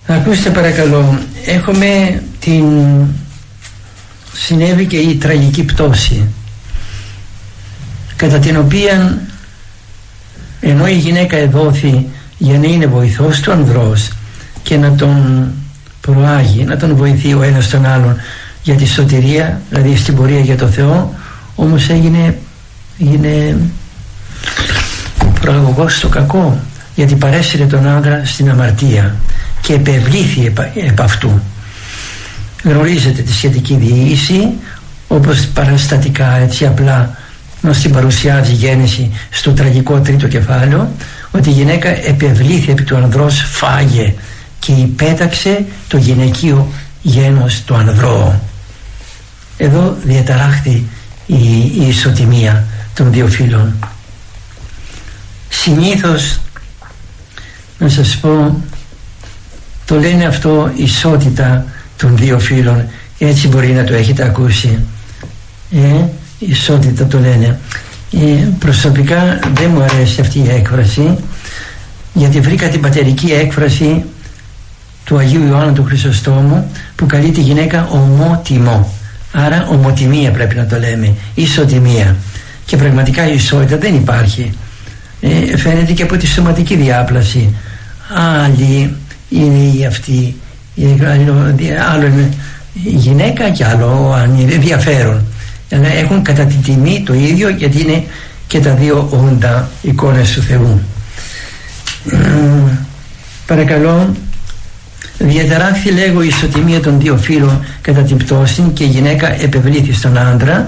Ακούστε παρακαλώ, έχουμε συνέβη και η τραγική πτώση, κατά την οποία ενώ η γυναίκα εδόθη για να είναι βοηθός του ανδρός και να τον προάγει, να τον βοηθεί ο ένας τον άλλον για τη σωτηρία, δηλαδή στην πορεία για το Θεό, όμως έγινε προαγωγός στο κακό, γιατί παρέσυρε τον άντρα στην αμαρτία και επευλήθη επ' αυτού. Γνωρίζετε τη σχετική διήγηση, όπως παραστατικά, έτσι απλά μας την παρουσιάζει η Γέννηση στο τραγικό τρίτο κεφάλαιο, ότι η γυναίκα επευλήθη επί του ανδρός, φάγε και υπέταξε το γυναικείο γένος του ανδρό. Εδώ διαταράχθη η ισοτιμία των δύο φύλων. Συνήθως, να σας πω, το λένε αυτό ισότητα των δύο φύλων, έτσι μπορεί να το έχετε ακούσει, ισότητα το λένε. Προσωπικά δεν μου αρέσει αυτή η έκφραση, γιατί βρήκα την πατερική έκφραση του Αγίου Ιωάννου του Χρυσοστόμου που καλεί τη γυναίκα ομότιμο, άρα ομοτιμία πρέπει να το λέμε, ισοτιμία, και πραγματικά η ισότητα δεν υπάρχει. Φαίνεται και από τη σωματική διάπλαση. Άλλοι είναι η αυτή, άλλο είναι η γυναίκα και άλλο αν είναι ενδιαφέρον. Έχουν κατά τη τιμή το ίδιο, γιατί είναι και τα δύο όντα εικόνες του Θεού. Παρακαλώ, διαταράχθη λέγω η ισοτιμία των δύο φύλων κατά την πτώση και η γυναίκα επευλήθη στον άντρα,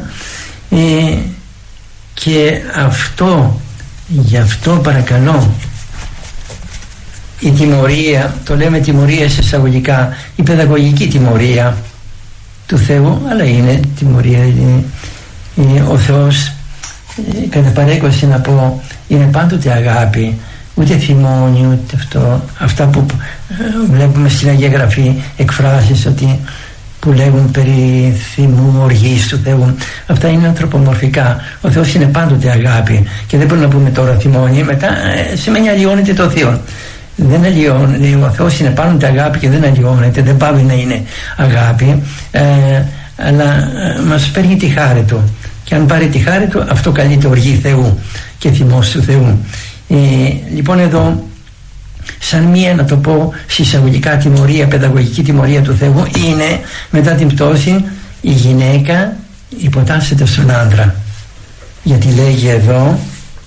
και γι' αυτό παρακαλώ η τιμωρία, το λέμε τιμωρία σε εισαγωγικά, η παιδαγωγική τιμωρία του Θεού, αλλά είναι τιμωρία, ο Θεός, κατά παρέκκληση να πω, είναι πάντοτε αγάπη, ούτε θυμώνει, ούτε αυτά που βλέπουμε στην Αγία Γραφή, εκφράσεις που λέγουν περί θυμού, οργής του Θεού, αυτά είναι ανθρωπομορφικά. Ο Θεός είναι πάντοτε αγάπη και δεν μπορούμε να πούμε τώρα θυμώνει, μετά σημαίνει αλλοιώνεται το Θείο. Δεν αλλοιώνεται, ο Θεός είναι πάντοτε αγάπη και δεν αλλοιώνεται, δεν πάει να είναι αγάπη, αλλά μας παίρνει τη χάρη του, και αν πάρει τη χάρη του, αυτό καλείται οργή Θεού και θυμός του Θεού. Λοιπόν, εδώ σαν μία, να το πω συσσαγωγικά, τιμωρία, παιδαγωγική τιμωρία του Θεού είναι μετά την πτώση η γυναίκα υποτάσσεται στον άντρα, γιατί λέγει εδώ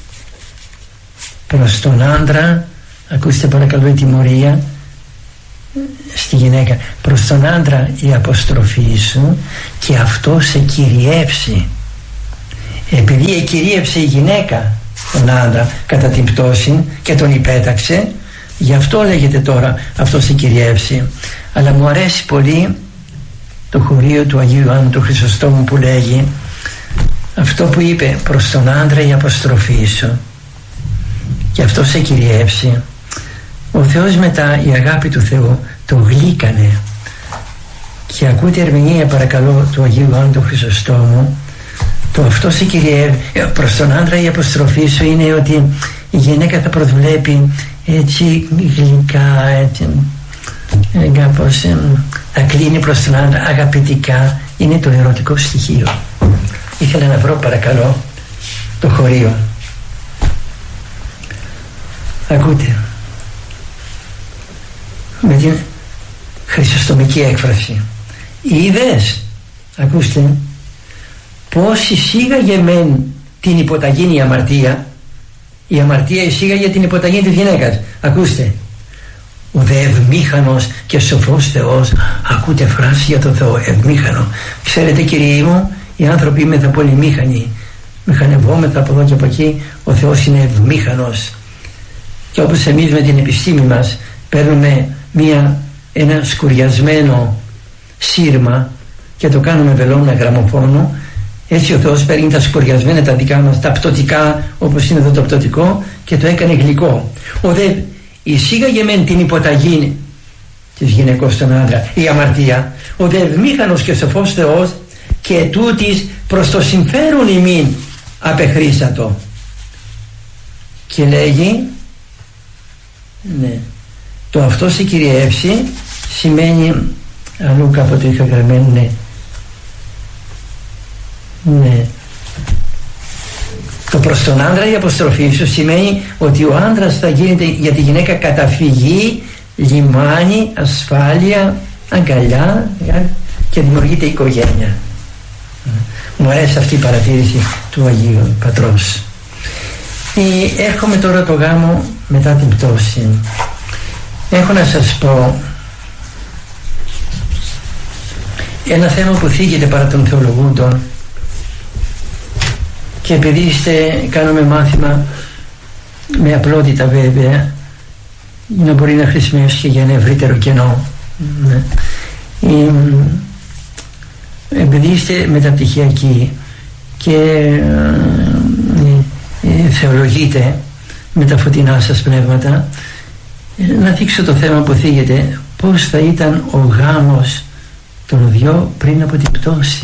προς τον άντρα, ακούστε παρακαλώ η τιμωρία στη γυναίκα, προς τον άντρα η αποστροφή σου και αυτό σε κυριεύσει. Επειδή εκυρίευσε η γυναίκα τον άντρα κατά την πτώση και τον υπέταξε, γι' αυτό λέγεται τώρα αυτό σε κυριεύσει. Αλλά μου αρέσει πολύ το χωρίο του Αγίου Ιωάννου του Χρυσοστόμου που λέγει αυτό που είπε, προς τον άντρα η αποστροφή σου και αυτό σε κυριεύσει. Ο Θεός μετά, η αγάπη του Θεού το γλύκανε, και ακούτε ερμηνεία παρακαλώ του Αγίου Ιωάννου του Χρυσοστόμου, το αυτό σε κυριεύει, προς τον άντρα η αποστροφή σου είναι ότι η γυναίκα θα προσβλέπει έτσι γλυκά, έτσι κάπως θα κλείνει προς τον άντρα αγαπητικά, είναι το ερωτικό στοιχείο. Ήθελα να βρω παρακαλώ το χωρίο. Ακούτε, με την χρυσοστομική έκφραση, είδες, ακούστε, πως εισήγαγε μεν την υποταγήν η αμαρτία, η αμαρτία εισήγαγε την υποταγήν της γυναίκας. Ακούστε, ο δε ευμήχανος και σοφός Θεός, ακούτε φράση για τον Θεό, ευμήχανο. Ξέρετε κύριοι μου, οι άνθρωποι είμαι πολύ μήχανοι, μηχανευόμεθα από εδώ και από εκεί, ο Θεός είναι ευμήχανος. Και όπως εμείς με την επιστήμη μας παίρνουμε ένα σκουριασμένο σύρμα και το κάνουμε βελόμνα γραμμοφόνο, έτσι ο Θεός παίρνει τα σκουριασμένα τα δικά μας, τα πτωτικά, όπως είναι εδώ το πτωτικό, και το έκανε γλυκό. Ο δε εισήγαγε μεν την υποταγή της γυναικός στον άντρα, η αμαρτία, ο δε ευμήχανος και σοφός Θεός και τούτης προς το συμφέρον ημίν απεχρήσατο. Και λέγει, ναι, Το αυτό σε κυριεύσει σημαίνει, αλλού κάποτε είχα γραμμένο, ναι, το προς τον άντρα η αποστροφή σου σημαίνει ότι ο άντρας θα γίνεται για τη γυναίκα καταφυγή, λιμάνι, ασφάλεια, αγκαλιά και δημιουργείται οικογένεια. Μου αρέσει αυτή η παρατήρηση του Αγίου Πατρός. Έρχομαι τώρα το γάμο μετά την πτώση. Έχω να σας πω ένα θέμα που θίγεται παρά των θεολογούντων, και επειδή κάνουμε μάθημα με απλότητα βέβαια, να μπορεί να χρησιμεύσει και για ένα ευρύτερο κενό, ναι. Επειδή είστε μεταπτυχιακοί και θεολογείτε με τα φωτεινά σας πνεύματα, να δείξω το θέμα που θίγεται, πώς θα ήταν ο γάμος των δυο πριν από την πτώση.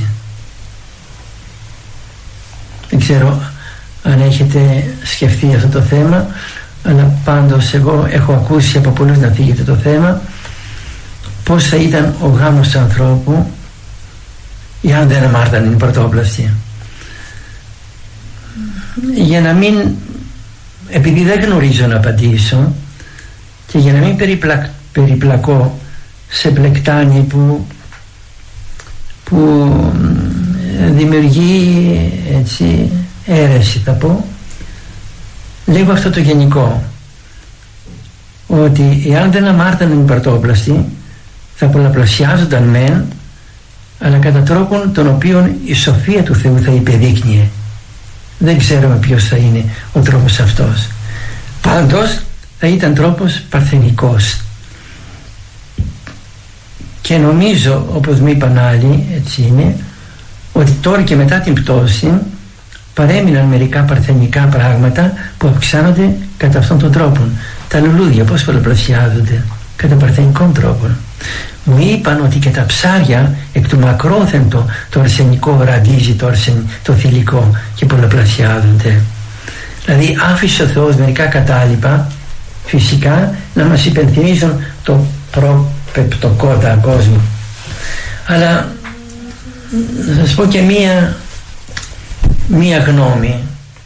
Δεν ξέρω αν έχετε σκεφτεί αυτό το θέμα, αλλά πάντως εγώ έχω ακούσει από πολλούς να θίγεται το θέμα, πώς θα ήταν ο γάμος του ανθρώπου εάν δεν αμάρτανε την πρωτόπλαστη. Για να μην, επειδή δεν γνωρίζω να απαντήσω και για να μην περιπλακώ σε πλεκτάνη που δημιουργεί έτσι αίρεση, θα πω, λέγω αυτό το γενικό, ότι εάν δεν αμάρτανε την πρωτόπλαστη θα πολλαπλασιάζονταν μεν, αλλά κατά τρόπον τον οποίον η σοφία του Θεού θα υπεδείκνυε. Δεν ξέρουμε ποιος θα είναι ο τρόπος αυτός. Πάντως θα ήταν τρόπος παρθενικός. Και νομίζω, όπως μου είπαν άλλοι, έτσι είναι, ότι τώρα και μετά την πτώση παρέμειναν μερικά παρθενικά πράγματα που αυξάνονται κατά αυτόν τον τρόπο. Τα λουλούδια πώς πολλαπλασιάζονται? Κατά παρθενικών τρόπων. Μου είπαν ότι και τα ψάρια εκ του μακρόθεν το αρσενικό ραντίζει το θηλυκό και πολλαπλασιάζονται. Δηλαδή άφησε ο Θεός μερικά κατάλοιπα φυσικά να μας υπενθυμίζουν το προπεπτοκότα κόσμο. Αλλά να σας πω και μία γνώμη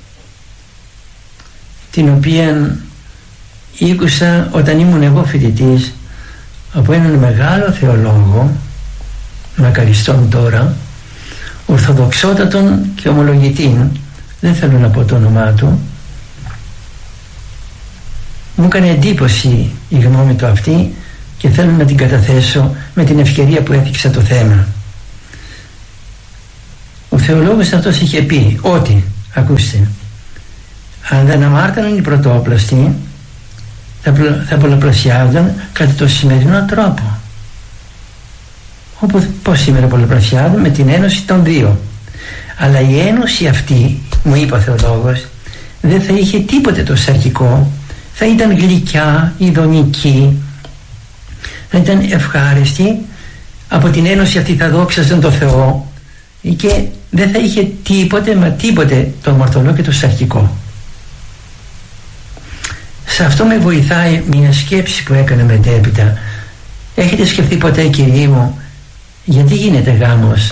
την οποία ήκουσα όταν ήμουν εγώ φοιτητής από έναν μεγάλο θεολόγο, μακαριστόν τώρα, ορθοδοξότατον και ομολογητήν, δεν θέλω να πω το όνομά του. Μου έκανε εντύπωση η γνώμη του αυτή και θέλω να την καταθέσω με την ευκαιρία που έθιξα το θέμα. Ο θεολόγος αυτός είχε πει ότι, ακούστε, αν δεν αμάρταναν οι πρωτόπλαστοι θα πολλαπλασιάζονταν κατά το σημερινό τρόπο. Πώς σήμερα πολλαπλασιάζονται? Με την ένωση των δύο. Αλλά η ένωση αυτή, μου είπε ο θεολόγος, δεν θα είχε τίποτε το σαρκικό, θα ήταν γλυκιά, ειδονική, θα ήταν ευχάριστη. Από την ένωση αυτή θα δόξαζαν το Θεό και δεν θα είχε τίποτε μα τίποτε το αμαρτωλό και το σαρκικό. Σε αυτό με βοηθάει μια σκέψη που έκανα μετέπειτα. Έχετε σκεφτεί ποτέ, κύριοι μου, γιατί γίνεται γάμος?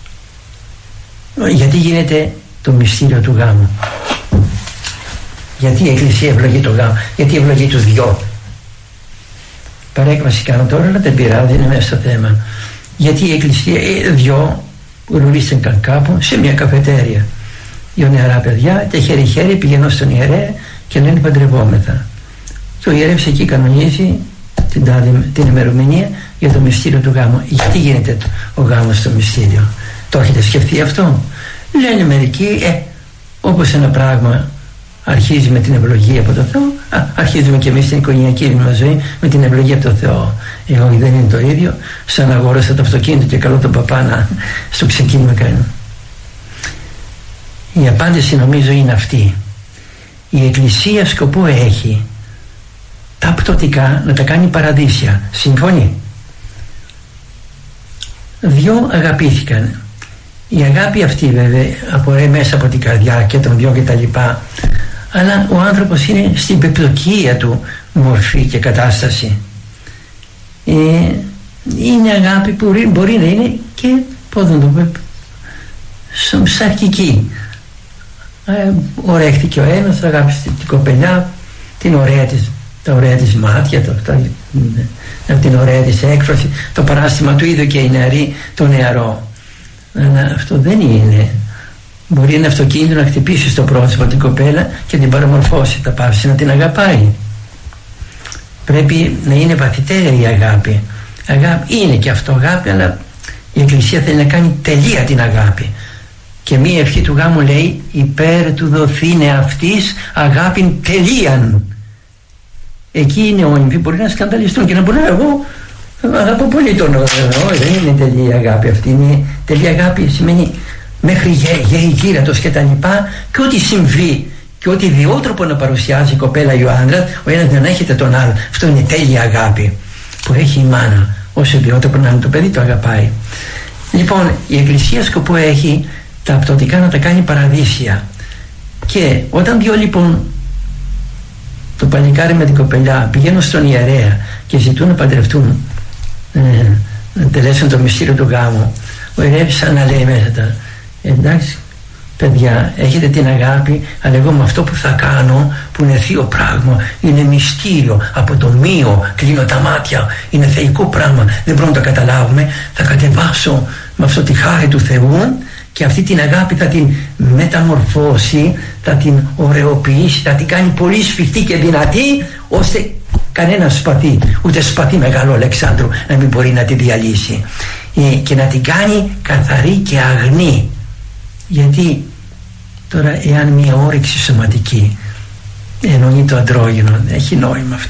Γιατί γίνεται το μυστήριο του γάμου? Γιατί η Εκκλησία ευλογεί το γάμο? Γιατί ευλογεί τους δυο? Παρέκβαση κάνω τώρα, αλλά δεν πειράζει, είναι μέσα στο θέμα. Γιατί η Εκκλησία δυο γνωρίστηκαν κάπου σε μια καφετέρια, δύο νεαρά παιδιά, και χέρι-χέρι πηγαίνουν στον ιερέα και λένε παντρευόμεθα. Και ο ιερεύς εκεί κανονίζει την ημερομηνία για το μυστήριο του γάμου. Γιατί γίνεται ο γάμος στο μυστήριο? Το έχετε σκεφτεί αυτό? Λένε μερικοί, όπως ένα πράγμα αρχίζει με την ευλογία από τον Θεό, αρχίζουμε και εμείς στην οικογενειακή μας ζωή με την ευλογία από τον Θεό. Εγώ δεν είναι το ίδιο, σαν αγόρασα το αυτοκίνητο και καλό τον παπά να στο ξεκίνημα κάνει. Η απάντηση νομίζω είναι αυτή. Η Εκκλησία σκοπό έχει τα πτωτικά να τα κάνει παραδείσια. Συμφωνεί? Δυο αγαπήθηκαν. Η αγάπη αυτή βέβαια απορρέει μέσα από την καρδιά και των δυο και τα λοιπά, αλλά ο άνθρωπος είναι στην πεπτοκία του μορφή και κατάσταση. Είναι αγάπη που μπορεί να είναι και, πώς να το πω, σαρκική. Ορέχτηκε ο ένας, αγάπησε την κοπελιά, τα ωραία της μάτια, την ωραία της έκφραση, το παράστημα του είδου και η νεαρή το νεαρό. Αλλά αυτό δεν είναι. Μπορεί ένα αυτοκίνητο να χτυπήσει στο πρόσωπο την κοπέλα και την παραμορφώσει, θα πάψει να την αγαπάει. Πρέπει να είναι βαθύτερη η αγάπη. Είναι και αυτό αγάπη, αλλά η Εκκλησία θέλει να κάνει τελεία την αγάπη. Και μία ευχή του γάμου λέει: υπέρ του δοθήνε αυτής αγάπην τελείαν. Εκεί είναι όνειποι, μπορεί να σκανδαλιστούν και να πούνε: εγώ αγαπώ πολύ τον Θεό. Δεν είναι τελεία αγάπη αυτή. Είναι τελεία αγάπη σημαίνει μέχρι γεϊκύρατος και τα λοιπά, και ό,τι συμβεί και ό,τι ιδιότροπο να παρουσιάζει η κοπέλα ή ο άντρας, ο ένας δεν έχετε τον άλλο. Αυτό είναι τέλεια αγάπη που έχει η μάνα. Όσο ιδιότροπο να είναι το παιδί, το αγαπάει. Λοιπόν, η Εκκλησία σκοπό έχει τα πτωτικά να τα κάνει παραδείσια. Και όταν δυο λοιπόν το παλικάρι με την κοπελιά πηγαίνουν στον ιερέα και ζητούν να παντρευτούν, να τελέσουν το μυστήριο του γάμου, ο ιερεύς σαν να λέει μέσα τα: εντάξει παιδιά, έχετε την αγάπη, αλλά εγώ με αυτό που θα κάνω, που είναι θείο πράγμα, είναι μυστήριο, από το μείο κλείνω τα μάτια, είναι θεϊκό πράγμα, δεν μπορούμε να το καταλάβουμε, θα κατεβάσω με αυτό τη χάρη του Θεού και αυτή την αγάπη θα την μεταμορφώσει, θα την ωρεοποιήσει, θα την κάνει πολύ σφιχτή και δυνατή, ώστε κανένα σπαθί, ούτε σπαθί μεγάλο Αλεξάνδρου να μην μπορεί να τη διαλύσει, και να την κάνει καθαρή και αγνή. Γιατί τώρα, εάν μια όρεξη σωματική εννοεί το αντρόγυνο, έχει νόημα αυτό.